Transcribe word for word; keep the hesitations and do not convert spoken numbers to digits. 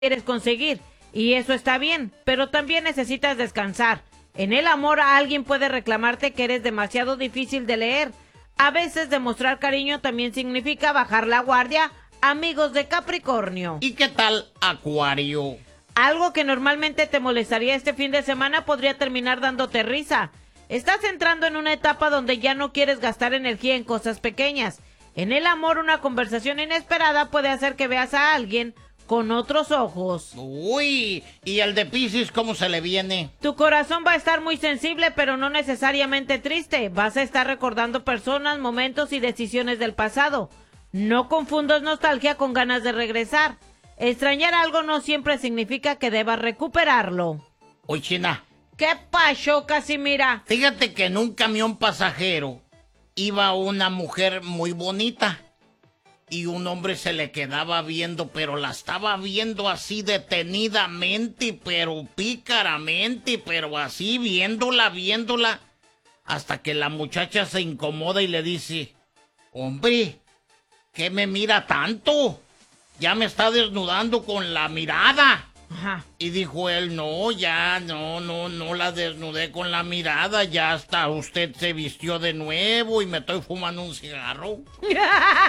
quieres conseguir, y eso está bien, pero también necesitas descansar. En el amor a alguien puede reclamarte que eres demasiado difícil de leer. A veces demostrar cariño también significa bajar la guardia, amigos de Capricornio. ¿Y qué tal Acuario? Algo que normalmente te molestaría este fin de semana podría terminar dándote risa. Estás entrando en una etapa donde ya no quieres gastar energía en cosas pequeñas. En el amor, una conversación inesperada puede hacer que veas a alguien con otros ojos. Uy, ¿y el de Piscis cómo se le viene? Tu corazón va a estar muy sensible, pero no necesariamente triste. Vas a estar recordando personas, momentos y decisiones del pasado. No confundas nostalgia con ganas de regresar. Extrañar algo no siempre significa que debas recuperarlo. Oye, China. ¿Qué pasó, Casimira? Fíjate que en un camión pasajero iba una mujer muy bonita. Y un hombre se le quedaba viendo, pero la estaba viendo así detenidamente, pero pícaramente, pero así viéndola, viéndola, hasta que la muchacha se incomoda y le dice, hombre, ¿qué me mira tanto? Ya me está desnudando con la mirada. Ajá. Y dijo él, no, ya, no, no, no la desnudé con la mirada, ya hasta usted se vistió de nuevo y me estoy fumando un cigarro.